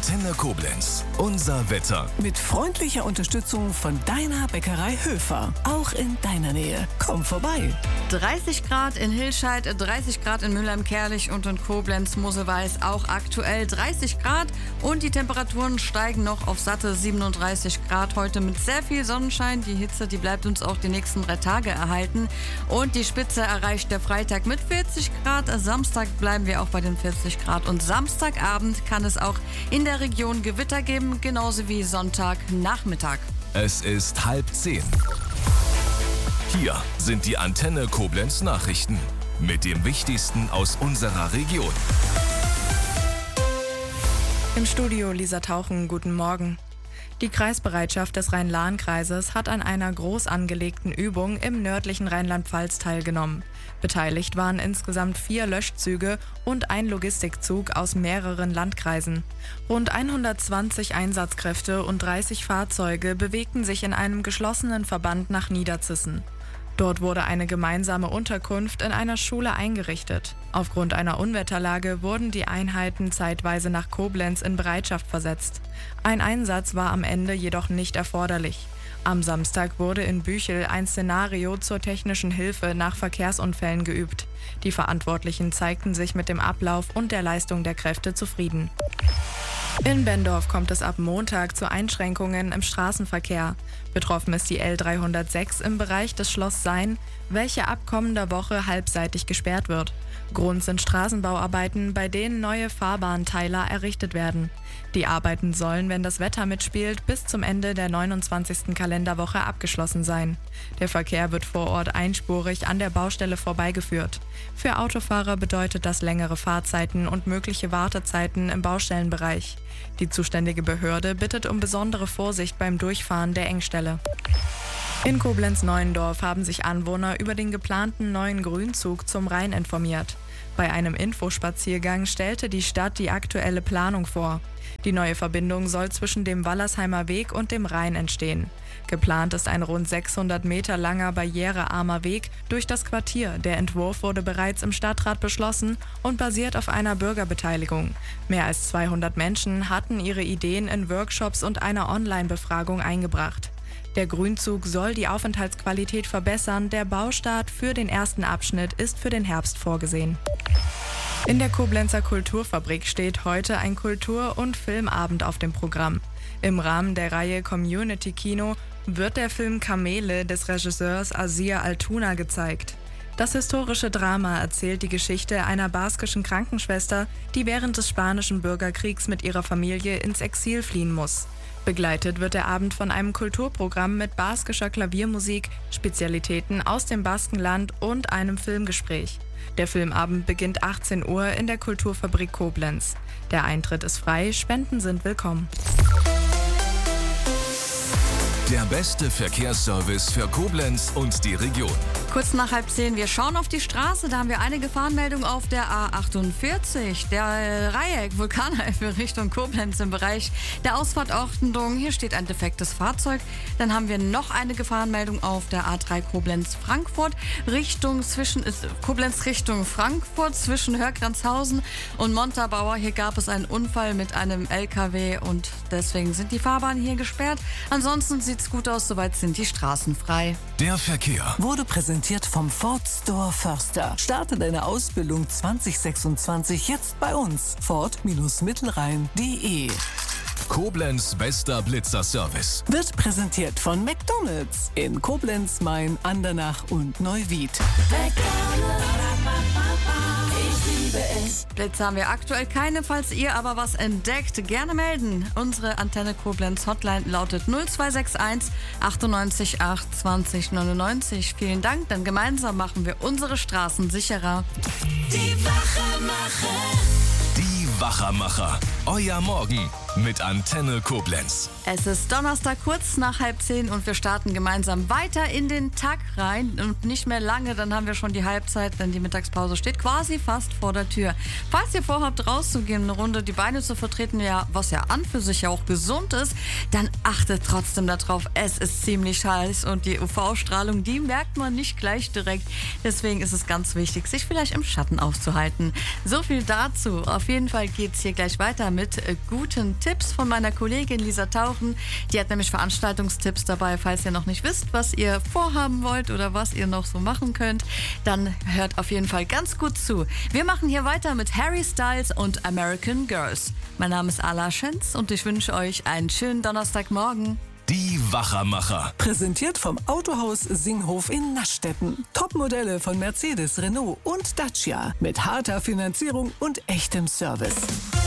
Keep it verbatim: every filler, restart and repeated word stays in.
Antenne Koblenz. Unser Wetter. Mit freundlicher Unterstützung von deiner Bäckerei Höfer. Auch in deiner Nähe. Komm vorbei. dreißig Grad in Hilscheid, dreißig Grad in Mülheim-Kärlich und in Koblenz, Mosel-Weiß auch aktuell dreißig Grad. Und die Temperaturen steigen noch auf satte siebenunddreißig Grad. Heute mit sehr viel Sonnenschein. Die Hitze, die bleibt uns auch die nächsten drei Tage erhalten. Und die Spitze erreicht der Freitag mit vierzig Grad. Samstag bleiben wir auch bei den vierzig Grad. Und Samstagabend kann es auch in der Region Gewitter geben, genauso wie Sonntagnachmittag. Es ist halb zehn. Hier sind die Antenne Koblenz Nachrichten mit dem Wichtigsten aus unserer Region. Im Studio Lisa Tauchen, guten Morgen. Die Kreisbereitschaft des Rhein-Lahn-Kreises hat an einer groß angelegten Übung im nördlichen Rheinland-Pfalz teilgenommen. Beteiligt waren insgesamt vier Löschzüge und ein Logistikzug aus mehreren Landkreisen. Rund hundertzwanzig Einsatzkräfte und dreißig Fahrzeuge bewegten sich in einem geschlossenen Verband nach Niederzissen. Dort wurde eine gemeinsame Unterkunft in einer Schule eingerichtet. Aufgrund einer Unwetterlage wurden die Einheiten zeitweise nach Koblenz in Bereitschaft versetzt. Ein Einsatz war am Ende jedoch nicht erforderlich. Am Samstag wurde in Büchel ein Szenario zur technischen Hilfe nach Verkehrsunfällen geübt. Die Verantwortlichen zeigten sich mit dem Ablauf und der Leistung der Kräfte zufrieden. In Benndorf kommt es ab Montag zu Einschränkungen im Straßenverkehr. Betroffen ist die L dreihundertsechs im Bereich des Schloss Sayn, welche ab kommender Woche halbseitig gesperrt wird. Grund sind Straßenbauarbeiten, bei denen neue Fahrbahnteiler errichtet werden. Die Arbeiten sollen, wenn das Wetter mitspielt, bis zum Ende der neunundzwanzigsten Kalenderwoche abgeschlossen sein. Der Verkehr wird vor Ort einspurig an der Baustelle vorbeigeführt. Für Autofahrer bedeutet das längere Fahrzeiten und mögliche Wartezeiten im Baustellenbereich. Die zuständige Behörde bittet um besondere Vorsicht beim Durchfahren der Engstelle. In Koblenz-Neuendorf haben sich Anwohner über den geplanten neuen Grünzug zum Rhein informiert. Bei einem Infospaziergang stellte die Stadt die aktuelle Planung vor. Die neue Verbindung soll zwischen dem Wallersheimer Weg und dem Rhein entstehen. Geplant ist ein rund sechshundert Meter langer barrierearmer Weg durch das Quartier. Der Entwurf wurde bereits im Stadtrat beschlossen und basiert auf einer Bürgerbeteiligung. Mehr als zweihundert Menschen hatten ihre Ideen in Workshops und einer Online-Befragung eingebracht. Der Grünzug soll die Aufenthaltsqualität verbessern. Der Baustart für den ersten Abschnitt ist für den Herbst vorgesehen. In der Koblenzer Kulturfabrik steht heute ein Kultur- und Filmabend auf dem Programm. Im Rahmen der Reihe Community Kino wird der Film Kamele des Regisseurs Asir Altuna gezeigt. Das historische Drama erzählt die Geschichte einer baskischen Krankenschwester, die während des Spanischen Bürgerkriegs mit ihrer Familie ins Exil fliehen muss. Begleitet wird der Abend von einem Kulturprogramm mit baskischer Klaviermusik, Spezialitäten aus dem Baskenland und einem Filmgespräch. Der Filmabend beginnt achtzehn Uhr in der Kulturfabrik Koblenz. Der Eintritt ist frei, Spenden sind willkommen. Der beste Verkehrsservice für Koblenz und die Region. Kurz nach halb zehn, wir schauen auf die Straße, da haben wir einige Gefahrenmeldungen auf der A achtundvierzig, der Dreieck Vulkaneifel Richtung Koblenz im Bereich der Ausfahrtordnung. Hier steht ein defektes Fahrzeug. Dann haben wir noch eine Gefahrenmeldung auf der A drei Koblenz-Frankfurt, Richtung zwischen ist Koblenz Richtung Frankfurt, zwischen Hörgranzhausen und Montabaur. Hier gab es einen Unfall mit einem L K W und deswegen sind die Fahrbahnen hier gesperrt. Ansonsten sieht's gut aus, soweit sind die Straßen frei. Der Verkehr Wurde präsentiert vom Ford Store Förster. Starte deine Ausbildung zwanzig sechsundzwanzig jetzt bei uns. Ford-Mittelrhein punkt de. Koblenz bester Blitzerservice. Wird präsentiert von McDonald's in Koblenz, Main, Andernach und Neuwied. Blitze haben wir aktuell keine, falls ihr aber was entdeckt, gerne melden. Unsere Antenne Koblenz Hotline lautet null zwei sechs eins achtundneunzig acht zwanzig neunundneunzig. Vielen Dank, denn gemeinsam machen wir unsere Straßen sicherer. Die Wachermacher. Die Wachermacher. Euer Morgen mit Antenne Koblenz. Es ist Donnerstag kurz nach halb zehn und wir starten gemeinsam weiter in den Tag rein. Und nicht mehr lange, dann haben wir schon die Halbzeit, denn die Mittagspause steht quasi fast vor der Tür. Falls ihr vorhabt, rauszugehen, eine Runde die Beine zu vertreten, ja, was ja an für sich ja auch gesund ist, dann achtet trotzdem darauf, es ist ziemlich heiß und die U V-Strahlung, die merkt man nicht gleich direkt. Deswegen ist es ganz wichtig, sich vielleicht im Schatten aufzuhalten. So viel dazu. Auf jeden Fall geht es hier gleich weiter mit äh, Guten Tipps von meiner Kollegin Lisa Tauchen. Die hat nämlich Veranstaltungstipps dabei, falls ihr noch nicht wisst, was ihr vorhaben wollt oder was ihr noch so machen könnt. Dann hört auf jeden Fall ganz gut zu. Wir machen hier weiter mit Harry Styles und American Girls. Mein Name ist Ala Schenz und ich wünsche euch einen schönen Donnerstagmorgen. Die Wachermacher. Präsentiert vom Autohaus Singhof in Naschstetten. Topmodelle von Mercedes, Renault und Dacia mit harter Finanzierung und echtem Service.